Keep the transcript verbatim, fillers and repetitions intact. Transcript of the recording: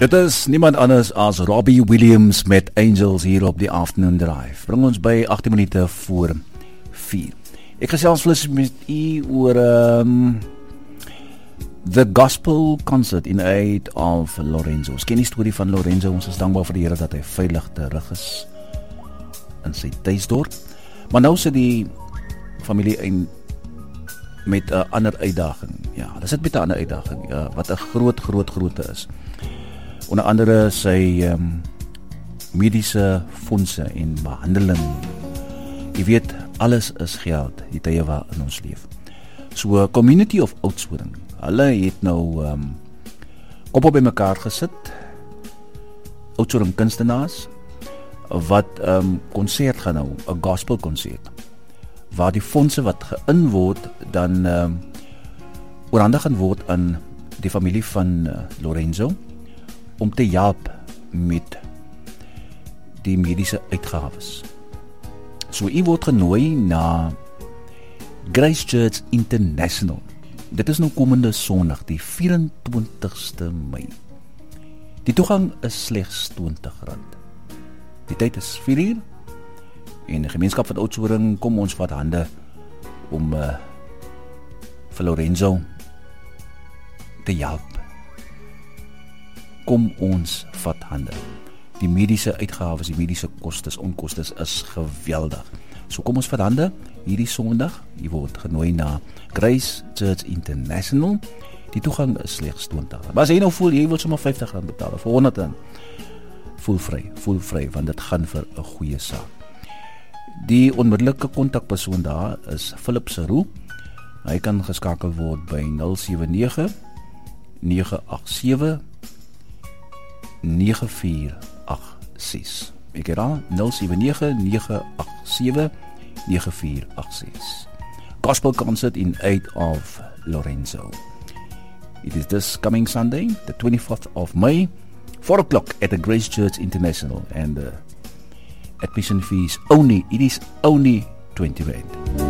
Dit is niemand anders as Robbie Williams met Angels hier op die Afternoon Drive. Bring ons by agttien minute voor vier. Ek gesels vlug met u oor um, The Gospel Concert in aid of Lorenzo. Ons ken die storie van Lorenzo. Ons is dankbaar vir die Here dat hy veilig terug is in sy tuisdorp. Maar nou sit die familie in met 'n ander uitdaging. Ja, hulle sit met 'n ander uitdaging, ja, wat 'n groot groot grootte is. Onder andere sy um, mediese fondse en behandeling. Jy weet, alles is geld, die tye waarin ons leef. So, Community of Oudtshoorn, hulle het nou um, koppe by mekaar gesit, Oudtshoorn kunstenaars, wat um, concert gaan nou, 'n gospel concert, waar die fondse wat geïn word, dan um, oorhandig gaan word aan die familie van uh, Lorenzo, om te help met die mediese uitgawes. So, u word genooi na Grace Church International. Dit is nou komende Sondag, die vyf en twintigste Mei. Die toegang is slegs twintig rand. Die tyd is vier uur, en die gemeenskap van Oudtshoorn kom ons vat hande om uh, vir Lorenzo te help. Kom ons vat hande. Die mediese uitgawes, die mediese kostes, onkostes is geweldig. So kom ons vat hande hierdie Sondag. Jy word genooi na Grace Church International. Die toegang is slegs twintig rand. Maar as jy nou voel, jy wil sommer vyftig rand betaal, vir honderd rand. Voel vry, voel vry, want dit gaan vir 'n goeie saak. Die onmiddellike kontakpersoon daar is Philip Seroux. Hy kan geskakel word by nul sewe nege nege agt sewe nege vier agt ses. Ek herhaal, nul sewe nege nege agt sewe nege vier agt ses. Gospel concert in aid of Lorenzo. It is this coming Sunday, the twenty-fourth of May, four o'clock at the Grace Church International, and the admission fee is only, it is only twenty rand.